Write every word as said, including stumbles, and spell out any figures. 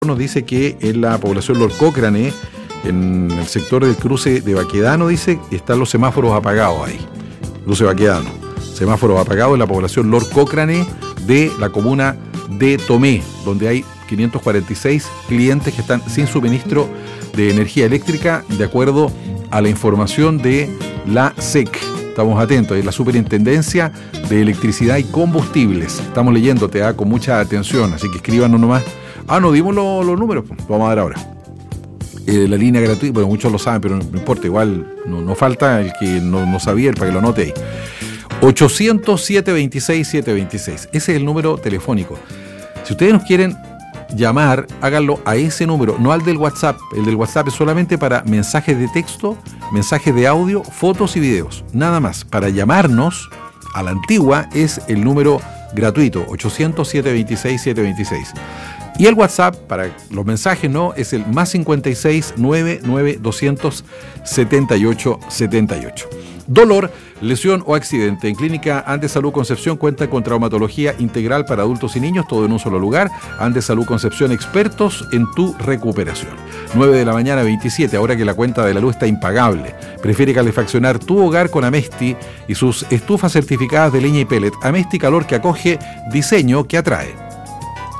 nos dice que en la población Lord Cochrane, en el sector del cruce de Baquedano, dice, están los semáforos apagados ahí. Cruce Baquedano. Semáforos apagados en la población Lord Cochrane de la comuna de Tomé, donde hay quinientos cuarenta y seis clientes que están sin suministro de energía eléctrica, de acuerdo a la información de la S E C. Estamos atentos, es la Superintendencia de Electricidad y Combustibles. Estamos leyéndote ¿eh? con mucha atención, así que escríbanos nomás. Ah, no dimos los, los números, pues. Vamos a dar ahora. Eh, la línea gratuita, bueno, muchos lo saben, pero no, no importa, igual no, no falta el que no, no sabía, el para que lo anote ahí. ochocientos, siete veintiséis, setecientos veintiséis. Ese es el número telefónico. Si ustedes nos quieren llamar, háganlo a ese número, no al del WhatsApp. El del WhatsApp es solamente para mensajes de texto, mensajes de audio, fotos y videos. Nada más. Para llamarnos a la antigua es el número gratuito, ochocientos, siete veintiséis, setecientos veintiséis. Y el WhatsApp, para los mensajes, ¿no? Es el más cincuenta y seis, noventa y nueve, doscientos setenta y ocho, setenta y ocho. Dolor, lesión o accidente. En Clínica Andes Salud Concepción cuenta con traumatología integral para adultos y niños, todo en un solo lugar. Andes Salud Concepción, expertos en tu recuperación. nueve de la mañana, veintisiete, ahora que la cuenta de la luz está impagable. Prefiere calefaccionar tu hogar con Amesti y sus estufas certificadas de leña y pellet. Amesti, calor que acoge, diseño que atrae.